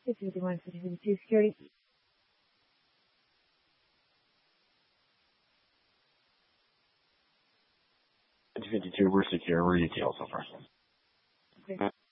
5051, 5052 security. 5052, we're secure. We're UTL so far. Okay.